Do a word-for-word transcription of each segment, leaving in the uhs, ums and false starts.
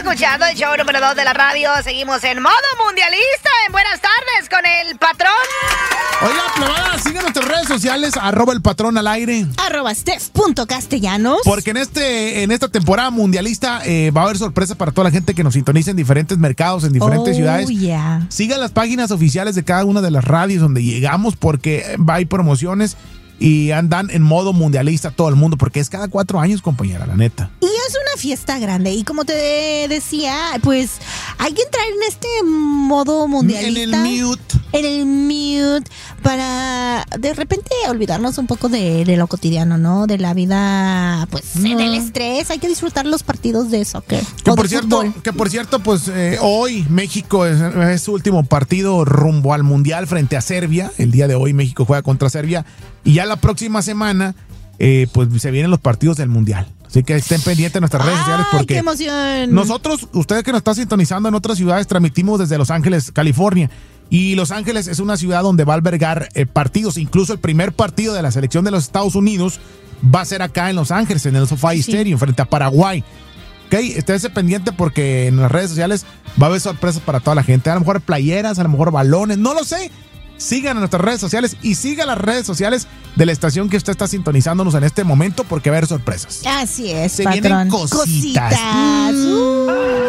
escuchando el show número dos de la radio. Seguimos en modo mundialista. En buenas tardes con el patrón. Oiga, plebada, sigan nuestras redes sociales, arroba el patrón al aire. Arroba Steph.castellanos. Porque en este, en esta temporada mundialista eh, va a haber sorpresas para toda la gente que nos sintoniza en diferentes mercados, en diferentes oh, ciudades. Yeah. Sigan las páginas oficiales de cada una de las radios donde llegamos, porque va a haber promociones y andan en modo mundialista todo el mundo, porque es cada cuatro años, compañera, la neta. Y es una fiesta grande. Y como te decía, pues hay que entrar en este modo mundialista. En el mute. En el mute. Para de repente olvidarnos un poco de, de lo cotidiano, ¿no? De la vida, pues, no. del estrés. Hay que disfrutar los partidos de soccer. Que por cierto, que por cierto, pues eh, hoy México es, es su último partido rumbo al Mundial frente a Serbia. El día de hoy México juega contra Serbia. Y ya la próxima semana, eh, pues se vienen los partidos del Mundial. Así que estén pendientes de nuestras redes sociales porque ¡qué emoción! Nosotros, ustedes que nos están sintonizando en otras ciudades, transmitimos desde Los Ángeles, California. Y Los Ángeles es una ciudad donde va a albergar eh, partidos. Incluso el primer partido de la selección de los Estados Unidos va a ser acá en Los Ángeles, en el SoFi sí. Stadium, frente a Paraguay. Ok, esténse pendiente porque en las redes sociales va a haber sorpresas para toda la gente. A lo mejor playeras, a lo mejor balones, no lo sé. Sigan a nuestras redes sociales y sigan las redes sociales de la estación que usted está sintonizándonos en este momento porque va a haber sorpresas. Así es, Se patrón. vienen cositas. cositas. Uh.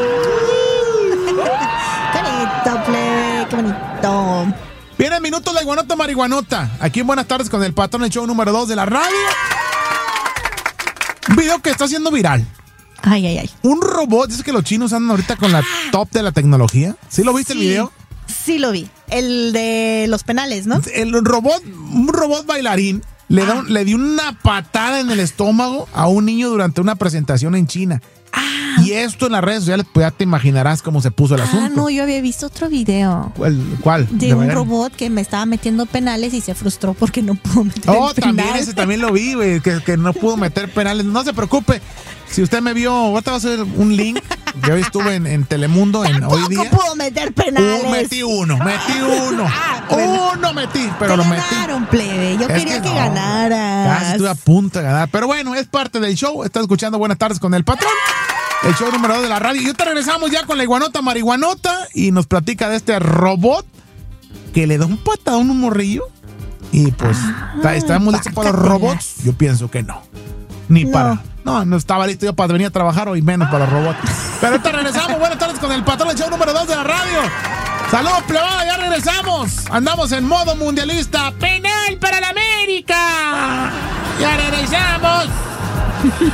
Qué bonito, plebe, qué bonito. Viene Minutos de Iguanota Marihuanota. Aquí en Buenas Tardes con el patrón, el show número dos de la radio. Un video que está haciendo viral. Ay, ay, ay. Un robot, dice que los chinos andan ahorita con la top de la tecnología. ¿Sí lo viste sí. el video? Sí lo vi, el de los penales, ¿no? El robot, un robot bailarín, le, ah. da, le dio una patada en el estómago a un niño durante una presentación en China. Ah. Y esto en las redes sociales, pues ya te imaginarás cómo se puso el ah, asunto. Ah, no, yo había visto otro video. ¿Cuál? ¿Cuál? De, de un verdad? robot que me estaba metiendo penales y se frustró porque no pudo meter Oh, penales. también ese también lo vi, güey, que, que no pudo meter penales. No se preocupe. Si usted me vio, ahorita va a hacer un link. Yo estuve en, en Telemundo en Tampoco hoy día. pudo meter penales. Uh, metí uno, metí uno. ah, bueno. Uno metí, pero Te lo ganaron, metí. plebe. Yo es quería que, que no, ganaras. Casi estuve a punto de ganar. Pero bueno, es parte del show. Estás escuchando Buenas Tardes con el patrón. El show número dos de la radio. Y ahorita regresamos ya con la iguanota marihuanota. Y nos platica de este robot que le da un patadón a un morrillo. Y pues, ah, ¿estamos listos para los robots? Yo pienso que no. Ni no. para. No, no estaba listo yo para venir a trabajar hoy, menos para los robots. Pero ahorita regresamos. Buenas tardes con el patrón del show número dos de la radio. Saludos, plebada, ya regresamos. Andamos en modo mundialista. ¡Penal para la América! ¡Ya regresamos!